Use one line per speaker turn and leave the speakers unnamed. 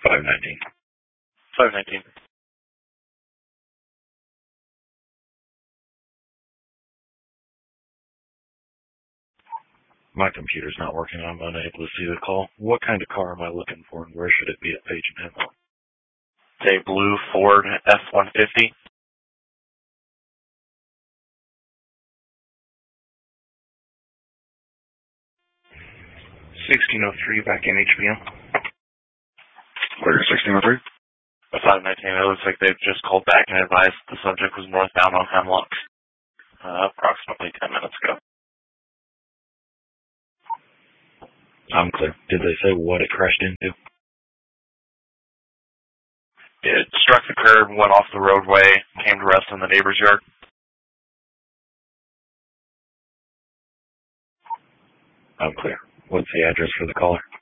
519.
519.
My computer's not working. I'm unable to see the call. What kind of car am I looking for, and where should it be at Page and Hemphill?
It's a blue Ford F-150.
1603 back in HPM. Where 1603?
519. It looks like they've just called back and advised the subject was northbound on Hemlock. Approximately 10 minutes ago.
I'm clear. Did they say what it crashed into?
It struck the curb, went off the roadway, came to rest in the neighbor's yard.
I'm clear. What's the address for the caller?